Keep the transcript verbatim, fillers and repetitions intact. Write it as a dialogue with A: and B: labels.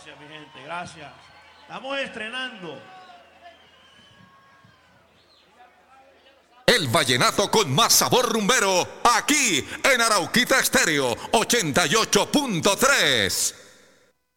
A: Gracias, mi gente, gracias. Estamos estrenando
B: el vallenato con más sabor rumbero, aquí en Arauquita Estéreo ochenta y ocho punto tres.